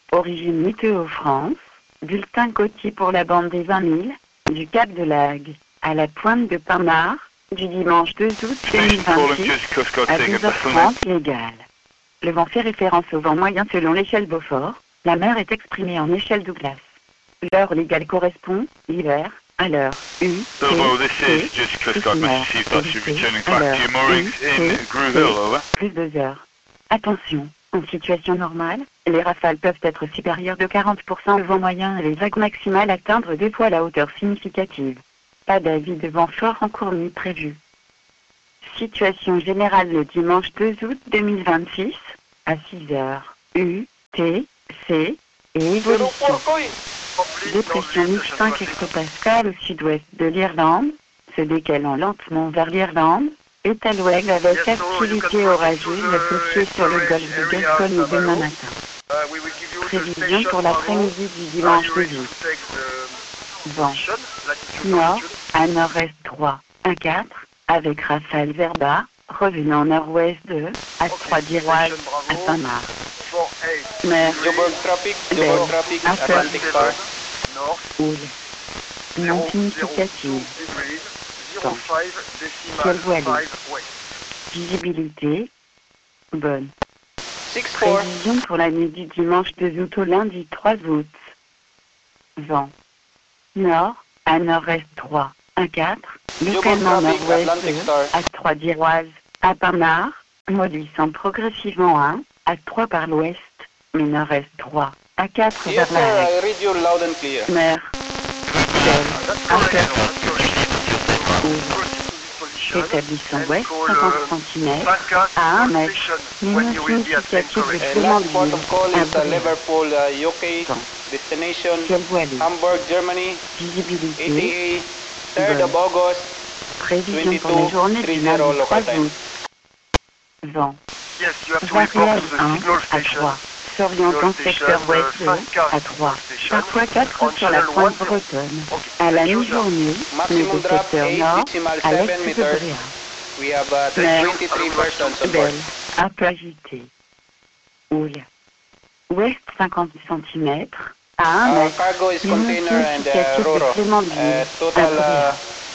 Origine Météo France, bulletin côtier pour la bande des 20 000, du Cap de Lagre à la pointe de Pinard, du dimanche 2 août 2026 à 12h30 légal. Le vent fait référence au vent moyen selon l'échelle Beaufort. La mer est exprimée en échelle Douglas. L'heure légale correspond, l'hiver, à l'heure U, T, T, plus une heure, à l'heure U, T, plus 2 heures. Attention, en situation normale, les rafales peuvent être supérieures de 40% au vent moyen et les vagues maximales atteindre 2 fois la hauteur significative. Pas d'avis de vent fort en cours ni prévu. Situation générale le dimanche 2 août 2026, à 6 heures. U, T, C et évolution. Dépression 1005 hectopascal au sud-ouest de l'Irlande, se décalant lentement vers l'Irlande, est à l'ouest avec activité orageuse associée sur le golfe de Gascogne demain matin. Prévision pour l'après-midi du dimanche 2 août. Vent nord à nord-est 3 à 4, avec rafale vers bas, revenant nord-ouest 2 à 3 d'Iroise à Pinard. Mer, belle, Atlantic Star, houle, non significative, temps, ciel voilé, visibilité, bonne. Prévision pour la nuit du dimanche 2 août au lundi 3 août. Vent, nord à nord-est 3 à 4, localement nord-ouest 2 à 3 d'Iroise à Pinard, modulissant progressivement 1 à 3 par l'ouest, mais nord-est 3 à 4 vers la mer, belle, établissant ouest 50 cm à 1 mètre, minus significatif de clément d'huile, ciel voilé, visibilité, bonne. Prévision pour la journée du lundi 3 août. Vent, variable 1 à 3, s'orientant secteur ouest 2 à 3, parfois 4 sur la pointe bretonne. À la mi-journée, mais de secteur nord à l'est de Bréa. Mer, belle, un peu agitée. Houle, ouest 50 cm à 1 mètre, minus significatif de clément d'huile, à Bréa.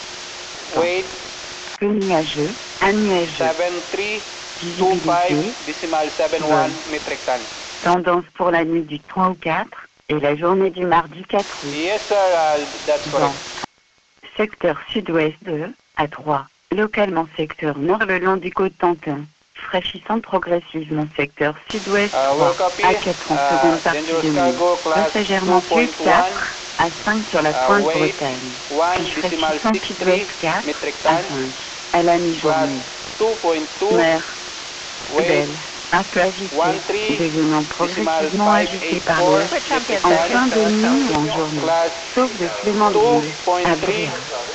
Peu nuageux, à nuageux. Visibilité, bonne. Tendance pour la nuit du 3 au 4 et la journée du mardi 4 août. Vent. Secteur sud-ouest 2 à 3, localement secteur nord le long du Cotentin, fraîchissant progressivement secteur sud-ouest 3 à 4 en seconde partie de nuit, passagèrement plus 4 à 5 sur la pointe Bretagne, puis fraîchissant sud-ouest 4 à 5 à la mi-journée. Mer, belle, un peu agitée, devenant progressivement agitée par l'ouest, en fin de nuit ou en journée, sauf de clément d'huile, à Bréa.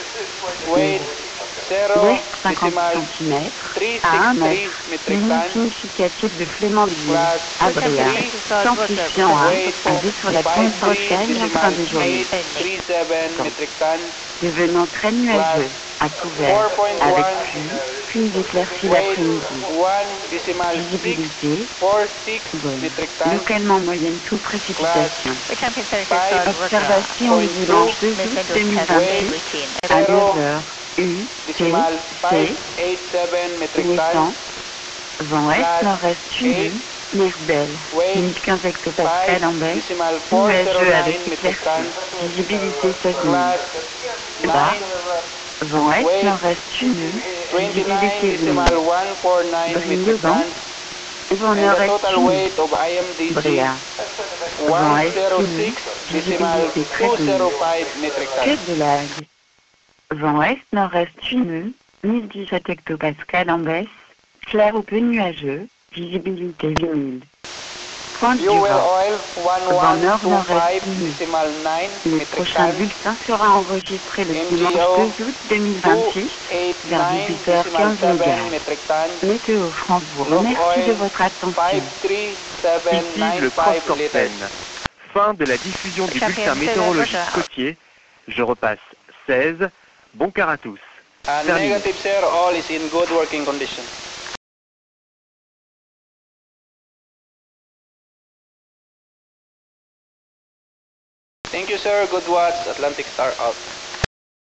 Ouest 50 cm à 1 mètre, minus significatif de clément d'huile, à Bréa, s'amplifiant à 2 sur la pointe Bretagne en fin de journée. Devenant très nuageux, à couvert, avec pluie, puis éclaircies l'après-midi. Visibilité, bonne. Localement moyenne sous précipitation. Observation le dimanche 2 août 2026 à 9h. U, T, C, ouessant, vent est-nord-est uni, mer belle, 1015 hectopascal en baie, nuageux avec éclaircie, visibilité 16 000. Bas, vent est-nord-est uni, visibilité 10 000. Brie-le-Vent, vent nord-est uni, Bréa, vent est uni, visibilité 13 000. Cap de Lagre. Vent est-nord-est uni, 1017 hectopascal en baisse, clair ou peu nuageux, visibilité 8 000. Pointe du vent, vent nord-nord-est uni. Le prochain bulletin sera enregistré le dimanche 2 août 2026, vers 18h15 légal. Météo France vous remercie de votre attention. Ici le Cross-Corten. Fin de la diffusion du bulletin météorologique côtier. Je repasse 16. Bon quart à tous. Terminé. Negative, sir. All is in good working condition. Thank you, sir. Good watch. Atlantic Star out.